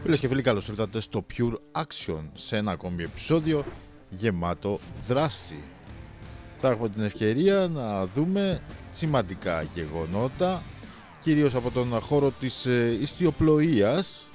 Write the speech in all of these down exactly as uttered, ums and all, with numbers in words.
Φίλες και φίλοι, καλώς ήρθατε στο Pure Action, σε ένα ακόμη επεισόδιο γεμάτο δράση. Θα έχουμε την ευκαιρία να δούμε σημαντικά γεγονότα, κυρίως από τον χώρο της ιστιοπλοείας,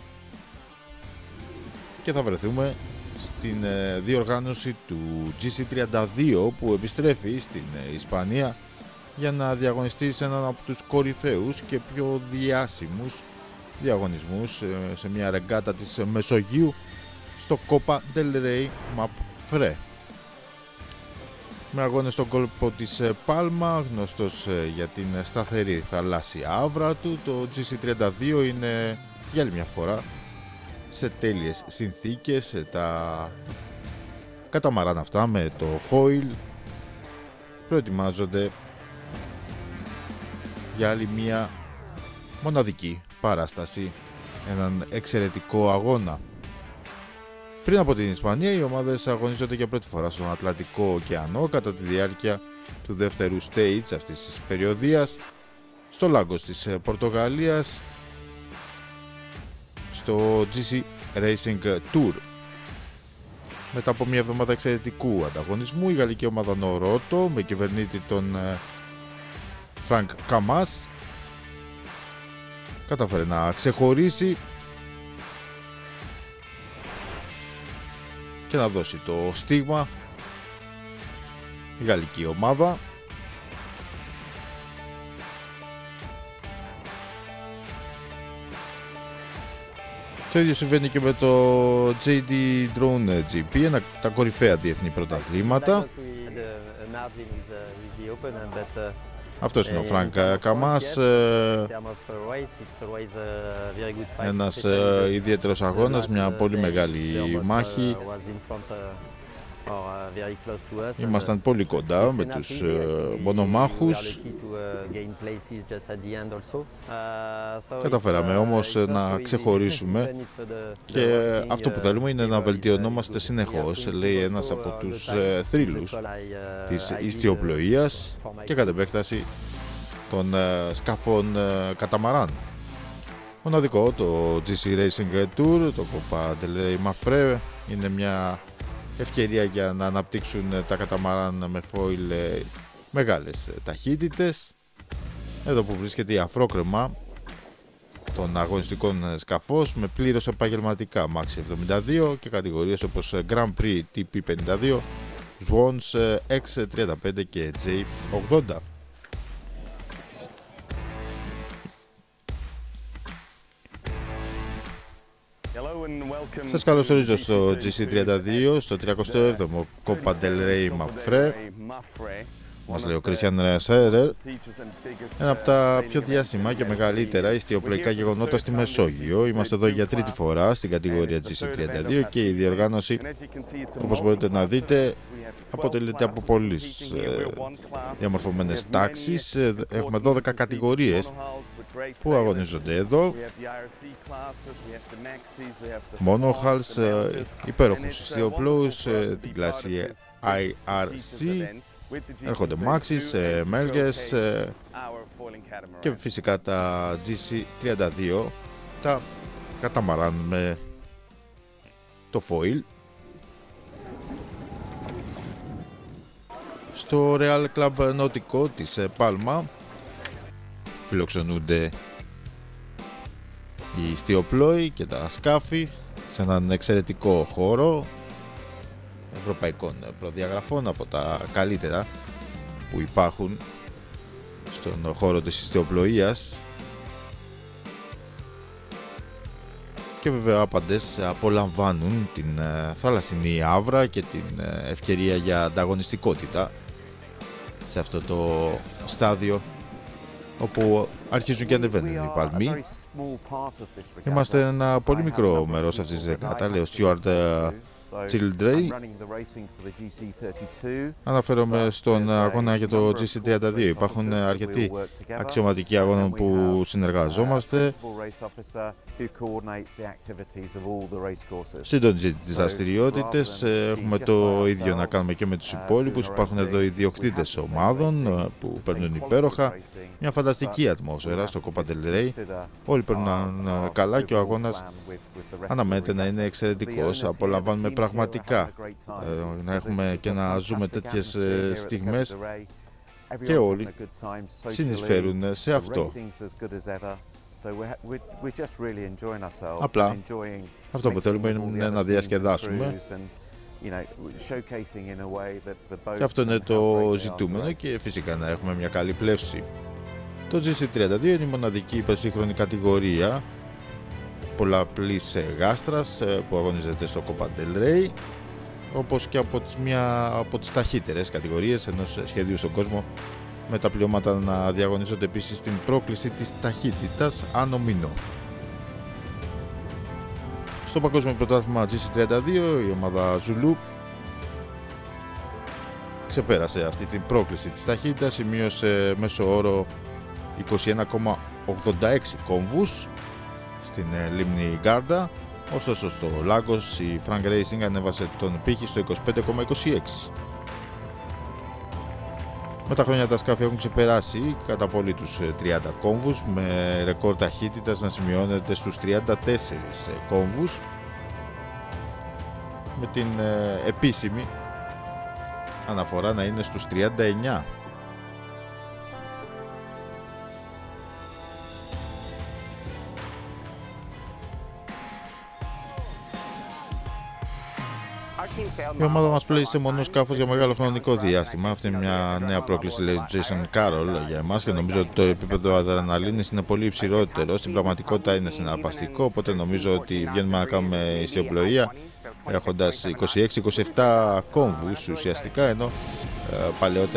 και θα βρεθούμε στην διοργάνωση του τζι σι τριάντα δύο που επιστρέφει στην Ισπανία για να διαγωνιστεί σε έναν από τους κορυφαίους και πιο διάσημους διαγωνισμούς σε μια ρεγκάτα της Μεσογείου, στο Copa del Rey Mapfre, με αγώνες στον κόλπο της Πάλμα, γνωστός για την σταθερή θαλάσσια άβρα του. Το τζι σι τριάντα δύο είναι για άλλη μια φορά σε τέλειες συνθήκες. Τα καταμαράν αυτά με το foil προετοιμάζονται για άλλη μια μοναδική παράσταση, έναν εξαιρετικό αγώνα. Πριν από την Ισπανία, οι ομάδες αγωνίζονται για πρώτη φορά στον Ατλαντικό ωκεανό κατά τη διάρκεια του δεύτερου stage αυτής της περιοδίας, στο Λάγκος της Πορτογαλίας, στο τζι σι Racing Tour. Μετά από μια εβδομάδα εξαιρετικού ανταγωνισμού, η γαλλική ομάδα Νορότο με κυβερνήτη τον Φρανκ Καμάς κατάφερε να ξεχωρίσει και να δώσει το στίγμα η γαλλική ομάδα. Το ίδιο συμβαίνει και με το τζέι ντι Drone τζι πι, ένα από τα κορυφαία διεθνή πρωταθλήματα. Αυτός είναι ο Φρανκ Καμάς, ένας ιδιαίτερος αγώνας, μια πολύ μεγάλη μάχη. Ήμασταν πολύ κοντά με τους μονομάχους. Καταφέραμε όμως να ξεχωρίσουμε και αυτό που θέλουμε είναι να βελτιωνόμαστε συνεχώς, λέει ένας από τους θρύλους της ιστιοπλοείας και κατ' επέκταση των σκαφών καταμαράν. Μοναδικό το τζι σι Racing Tour, το Copa del Rey Mapfre, είναι μια ευκαιρία για να αναπτύξουν τα καταμαράν με foil μεγάλες ταχύτητες. Εδώ που βρίσκεται η αφρόκρεμα των αγωνιστικών σκαφών με πλήρως επαγγελματικά Maxi εβδομήντα δύο και κατηγορίες όπως Grand Prix τι πι πενήντα δύο, Swans εξ τριάντα πέντε και τζέι ογδόντα. Σας καλωσορίζω στο τζι σι τριάντα δύο, στο τριακοστό έβδομο Copa del Rey Mapfre. Μας λέει ο Christian Scherrer, ένα από τα πιο διάσημα και μεγαλύτερα ιστιοπλοϊκά γεγονότα στη Μεσόγειο. Είμαστε εδώ για τρίτη φορά στην κατηγορία τζι σι τριάντα δύο και η διοργάνωση, όπως μπορείτε να δείτε, αποτελείται από πολλές ε, διαμορφωμένες τάξεις. Έχουμε δώδεκα κατηγορίες που αγωνίζονται εδώ. Monohulls, υπέροχους ιστιοπλόους, την κλάση άι αρ σι. Έρχονται Maxis, Melges και φυσικά τα τζι σι τριάντα δύο, τα καταμαράν με το foil. Στο Real Club Nautico της Πάλμα φιλοξενούνται οι ιστιοπλόοι και τα σκάφη σε έναν εξαιρετικό χώρο ευρωπαϊκών προδιαγραφών, από τα καλύτερα που υπάρχουν στον χώρο της ιστιοπλοείας, και βέβαια άπαντες απολαμβάνουν την θαλασσινή άβρα και την ευκαιρία για ανταγωνιστικότητα σε αυτό το στάδιο όπου αρχίζουν και ανεβαίνουν οι παλμοί. Είμαστε ένα πολύ μικρό μέρος αυτής της δεκάτα, λέει ο Stuart Childrey. Αναφέρομαι στον αγώνα για το τζι σι τριάντα δύο. Υπάρχουν αρκετοί αξιωματικοί αγώνων που συνεργαζόμαστε. Συντονίζει τις δραστηριότητες. Έχουμε το ίδιο να κάνουμε και με τους υπόλοιπους. Υπάρχουν εδώ ιδιοκτήτες ομάδων που παίρνουν υπέροχα. Μια φανταστική ατμόσφαιρα στο Copa del Rey. Όλοι παίρνουν καλά και ο αγώνας αναμένεται να είναι εξαιρετικός. Απολαμβάνουμε πραγματικά ε, να έχουμε και να ζούμε τέτοιες ε, στιγμές και όλοι συνεισφέρουν σε αυτό. Απλά αυτό που θέλουμε είναι να διασκεδάσουμε και αυτό είναι το ζητούμενο, και φυσικά να έχουμε μια καλή πλεύση. Το τζι σι τριάντα δύο είναι η μοναδική υπερσύγχρονη κατηγορία πολλαπλής γάστρας που αγωνίζεται στο Copa del Rey, όπως και από τις, μια από τις ταχύτερες κατηγορίες ενός σχεδίου στον κόσμο, με τα πλειώματα να διαγωνίζονται επίσης στην πρόκληση της ταχύτητας ανώ μήνο. Στο παγκόσμιο πρωτάθλημα τζι σι τριάντα δύο η ομάδα Zulu ξεπέρασε αυτή την πρόκληση της ταχύτητας, σημείωσε μέσο όρο είκοσι ένα κόμμα ογδόντα έξι κόμβους στην λίμνη Γκάρντα, ωστόσο στο Λάγκος η Frank Racing ανέβασε τον πύχη στο είκοσι πέντε κόμμα είκοσι έξι. Με τα χρόνια τα σκάφη έχουν ξεπεράσει κατά πολύ τους τριάντα κόμβους, με ρεκόρ ταχύτητας να σημειώνεται στους τριάντα τέσσερις κόμβους, με την ε, επίσημη αναφορά να είναι στους τριάντα εννιά. Η ομάδα μας πλέει σε μονοσκάφος για μεγάλο χρονικό διάστημα. Αυτή είναι μια νέα πρόκληση, λέει ο Jason Carroll, για εμάς, και νομίζω ότι το επίπεδο αδρεναλίνης είναι πολύ υψηλότερο. Στην πραγματικότητα είναι συναρπαστικό, οπότε νομίζω ότι βγαίνουμε να κάνουμε ιστιοπλοεία έχοντας είκοσι έξι είκοσι επτά κόμβους ουσιαστικά, ενώ ε, παλαιότερα